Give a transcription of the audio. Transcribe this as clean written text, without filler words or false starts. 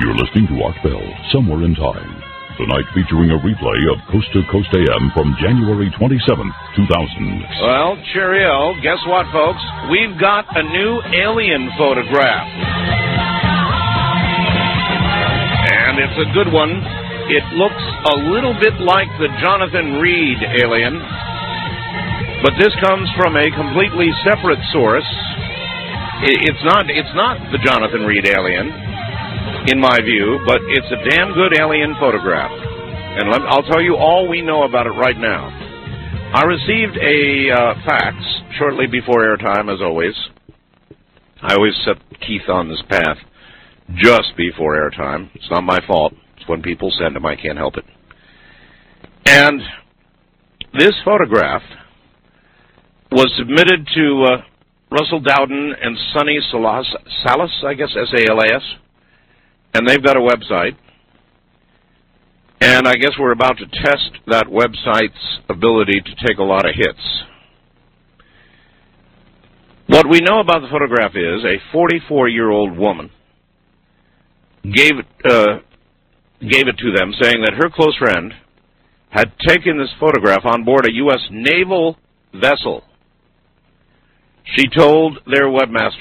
You're listening to Art Bell, Somewhere in Time. Tonight featuring a replay of Coast to Coast AM from January 27th, 2000. Well, cheerio. Guess what, folks? We've got a new alien photograph. And it's a good one. It looks a little bit like the Jonathan Reed alien, but this comes from a completely separate source. It's not the Jonathan Reed alien, in my view, but it's a damn good alien photograph. And I'll tell you all we know about it right now. I received a fax shortly before airtime, as always. I always set Keith on this path just before airtime. It's not my fault. It's when people send them. I can't help it. And this photograph was submitted to Russell Dowden and Sonny Salas, I guess, S-A-L-A-S. And they've got a website. And I guess we're about to test that website's ability to take a lot of hits. What we know about the photograph is a 44-year-old woman gave it to them, saying that her close friend had taken this photograph on board a U.S. naval vessel. She told their webmaster